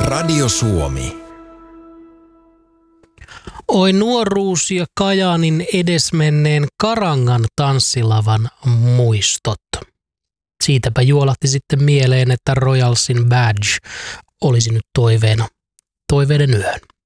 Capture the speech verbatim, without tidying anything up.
Radio Suomi. Oi nuoruus ja Kajaanin edesmenneen Karangan tanssilavan muistot. Siitäpä juolahti sitten mieleen, että Royalsin Badge olisi nyt toiveena toiveiden yön.